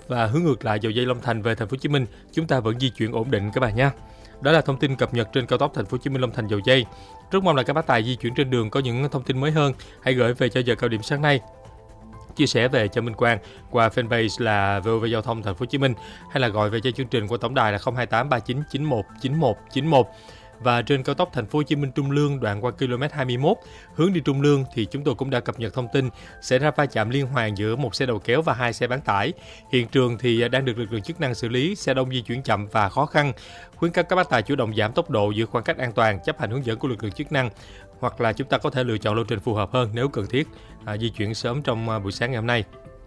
và hướng ngược lại dầu dây Long Thành về thành phố Hồ Chí Minh, chúng ta vẫn di chuyển ổn định các bạn nhé. Đó là thông tin cập nhật trên cao tốc thành phố Hồ Chí Minh Long Thành dầu dây. Rất mong là các bác tài di chuyển trên đường có những thông tin mới hơn, hãy gửi về cho giờ cao điểm sáng nay. Chia sẻ về cho Minh Quang qua fanpage là VOV Giao thông thành phố Hồ Chí Minh, hay là gọi về cho chương trình của tổng đài là 028 39 91 91 91. Và trên cao tốc thành phố Hồ Chí Minh Trung Lương đoạn qua km 21 hướng đi Trung Lương thì chúng tôi cũng đã cập nhật thông tin xảy ra va chạm liên hoàn giữa một xe đầu kéo và hai xe bán tải. Hiện trường thì đang được lực lượng chức năng xử lý, xe đông di chuyển chậm và khó khăn. Khuyến cáo các bác tài chủ động giảm tốc độ, giữ khoảng cách an toàn, chấp hành hướng dẫn của lực lượng chức năng, hoặc là chúng ta có thể lựa chọn lộ trình phù hợp hơn nếu cần thiết di chuyển sớm trong buổi sáng ngày hôm nay.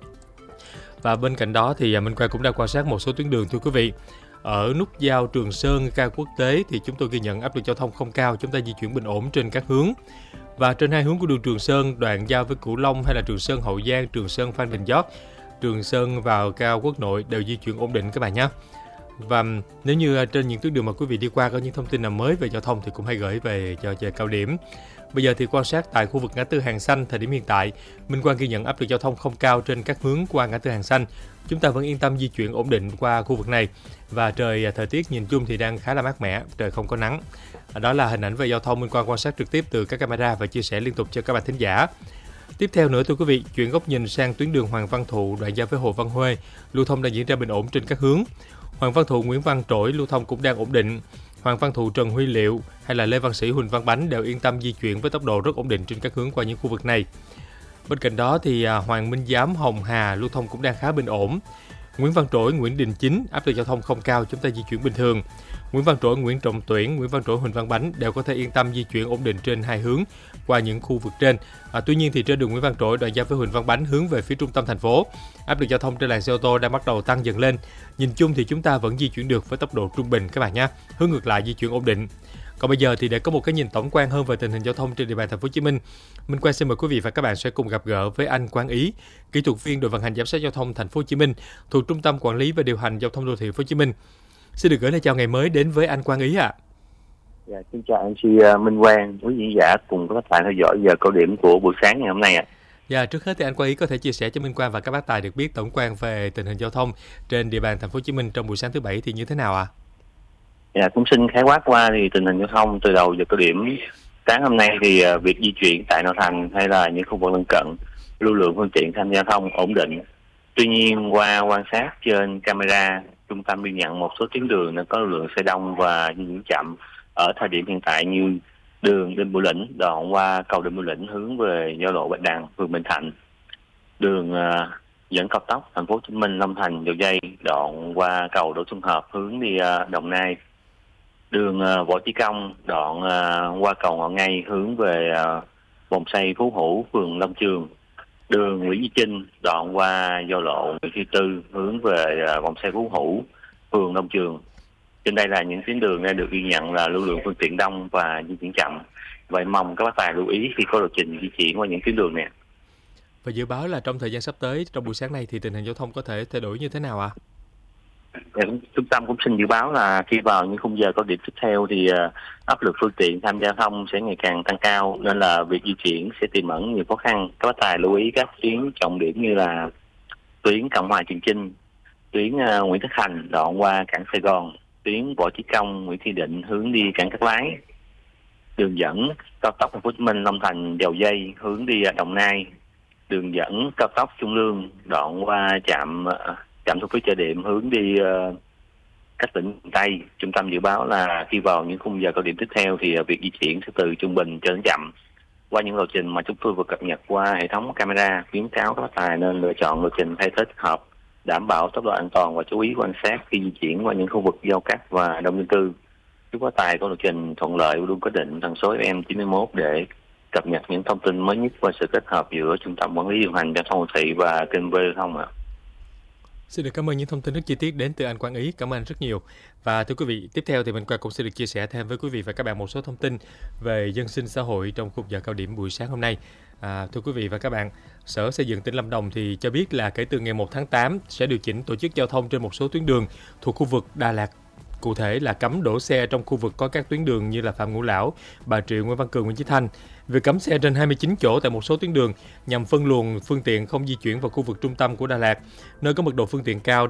Và bên cạnh đó thì Minh Quang cũng đã quan sát một số tuyến đường thưa quý vị. Ở nút giao Trường Sơn ga quốc tế thì chúng tôi ghi nhận áp lực giao thông không cao, chúng ta di chuyển bình ổn trên các hướng. Và trên hai hướng của đường Trường Sơn, đoạn giao với Cửu Long hay là Trường Sơn Hậu Giang, Trường Sơn Phan Đình Giót, Trường Sơn vào cao Quốc Nội đều di chuyển ổn định các bạn nhé. Và nếu như trên những tuyến đường mà quý vị đi qua có những thông tin nào mới về giao thông thì cũng hãy gửi về cho giờ cao điểm. Bây giờ thì quan sát tại khu vực ngã tư Hàng Xanh, thời điểm hiện tại, Minh Quang ghi nhận áp lực giao thông không cao trên các hướng qua ngã tư Hàng Xanh. Chúng ta vẫn yên tâm di chuyển ổn định qua khu vực này và thời tiết nhìn chung thì đang khá là mát mẻ, trời không có nắng. Đó là hình ảnh về giao thông Minh Quang quan sát trực tiếp từ các camera và chia sẻ liên tục cho các bạn thính giả. Tiếp theo nữa thưa quý vị, chuyển góc nhìn sang tuyến đường Hoàng Văn Thụ đoạn giao với Hồ Văn Huê, lưu thông đang diễn ra bình ổn trên các hướng. Hoàng Văn Thụ, Nguyễn Văn Trỗi lưu thông cũng đang ổn định. Hoàng Văn Thụ, Trần Huy Liệu hay là Lê Văn Sĩ, Huỳnh Văn Bánh đều yên tâm di chuyển với tốc độ rất ổn định trên các hướng qua những khu vực này. Bên cạnh đó thì Hoàng Minh Giám, Hồng Hà lưu thông cũng đang khá bình ổn. Nguyễn Văn Trỗi, Nguyễn Đình Chính áp lực giao thông không cao, chúng ta di chuyển bình thường. Nguyễn Văn Trỗi, Nguyễn Trọng Tuyển, Nguyễn Văn Trỗi, Huỳnh Văn Bánh đều có thể yên tâm di chuyển ổn định trên hai hướng qua những khu vực trên. Tuy nhiên thì trên đường Nguyễn Văn Trỗi đoạn giao với Huỳnh Văn Bánh hướng về phía trung tâm thành phố, áp lực giao thông trên làn xe ô tô đang bắt đầu tăng dần lên. Nhìn chung thì chúng ta vẫn di chuyển được với tốc độ trung bình các bạn nhé. hướng ngược lại di chuyển ổn định. Còn bây giờ thì để có một cái nhìn tổng quan hơn về tình hình giao thông trên địa bàn thành phố Hồ Chí Minh, Minh Quang xin mời quý vị và các bạn sẽ cùng gặp gỡ với anh Quang Ý, kỹ thuật viên đội vận hành giám sát giao thông thành phố Hồ Chí Minh thuộc Trung tâm Quản lý và Điều hành Giao thông Đô thị Thành phố Hồ Chí Minh. Xin được gửi lời chào ngày mới đến với anh Quang Ý ạ. Dạ, xin chào anh Minh Quang, quý vị giả cùng các bạn theo dõi giờ cao điểm của buổi sáng ngày hôm nay ạ. Dạ, trước hết thì anh Quang Ý có thể chia sẻ cho Minh Quang và các bác tài được biết tổng quan về tình hình giao thông trên địa bàn thành phố Hồ Chí Minh trong buổi sáng thứ Bảy thì như thế nào ạ? Dạ, cũng xin khái quát qua thì tình hình giao thông từ đầu giờ cao điểm sáng hôm nay thì việc di chuyển tại nội thành hay là những khu vực lân cận, lưu lượng phương tiện tham gia giao thông ổn định. Tuy nhiên qua quan sát trên camera, trung tâm ghi nhận một số tuyến đường có lưu lượng xe đông và di chuyển chậm ở thời điểm hiện tại như đường Đinh Bộ Lĩnh đoạn qua cầu Đinh Bộ Lĩnh hướng về giao lộ Bạch Đằng, phường Bình Thạnh, đường dẫn cao tốc thành phố Hồ Chí Minh Long Thành dầu dây đoạn qua cầu Đỗ Xuân Hợp hướng đi Đồng Nai, đường Võ Chí Công đoạn qua cầu Ngọ Ngay hướng về vòng xoay Phú Hữu, phường Long Trường, đường Nguyễn Duy Trinh đoạn qua giao lộ Nguyễn Thị Tư hướng về vòng xoay Phú Hữu, phường Long Trường. Trên đây là những tuyến đường đang được ghi nhận là lưu lượng phương tiện đông và di chuyển chậm. Vậy mong các bác tài lưu ý khi có lộ trình di chuyển qua những tuyến đường này. Và dự báo là trong thời gian sắp tới, trong buổi sáng này thì tình hình giao thông có thể thay đổi như thế nào ạ? Trung tâm cũng xin dự báo là khi vào những khung giờ cao điểm tiếp theo thì áp lực phương tiện tham gia giao thông sẽ ngày càng tăng cao, nên là việc di chuyển sẽ tiềm ẩn nhiều khó khăn. Các bác tài lưu ý các tuyến trọng điểm như là tuyến Cộng Hòa Trường Chinh, tuyến Nguyễn Tất Thành đoạn qua cảng Sài Gòn, tuyến Võ Chí Công, Nguyễn Thị Định hướng đi cảng Cát Lái, đường dẫn cao tốc thành phố Hồ Chí Minh Long Thành dầu dây hướng đi Đồng Nai, đường dẫn cao tốc Trung Lương đoạn qua trạm thu phí Chợ Điểm hướng đi các tỉnh miền Tây. Trung tâm dự báo là khi vào những khung giờ cao điểm tiếp theo thì việc di chuyển sẽ từ trung bình cho đến chậm. Qua những lộ trình mà chúng tôi vừa cập nhật qua hệ thống camera, khuyến cáo các bác tài nên lựa chọn lộ trình thay thế thích hợp, đảm bảo tốc độ an toàn và chú ý quan sát khi di chuyển qua những khu vực giao cắt và đông dân cư. Chúc bác tài có lộ trình thuận lợi và luôn có định tần số FM 91 để cập nhật những thông tin mới nhất qua sự kết hợp giữa Trung tâm Quản lý Điều hành Giao thông Đô thị và kênh VOV Giao thông ạ. Xin được cảm ơn những thông tin rất chi tiết đến từ anh Quang Ý, cảm ơn anh rất nhiều. Và thưa quý vị, tiếp theo thì mình cũng sẽ được chia sẻ thêm với quý vị và các bạn một số thông tin về dân sinh xã hội trong khung giờ cao điểm buổi sáng hôm nay. Thưa quý vị và các bạn, Sở Xây dựng tỉnh Lâm Đồng thì cho biết là kể từ ngày 1 tháng 8 sẽ điều chỉnh tổ chức giao thông trên một số tuyến đường thuộc khu vực Đà Lạt. Cụ thể là cấm đổ xe trong khu vực có các tuyến đường như là Phạm Ngũ Lão, Bà Triệu, Nguyễn Văn Cừ, Nguyễn Chí Thanh. Việc cấm xe trên 29 chỗ tại một số tuyến đường nhằm phân luồng phương tiện không di chuyển vào khu vực trung tâm của Đà Lạt, nơi có mật độ phương tiện cao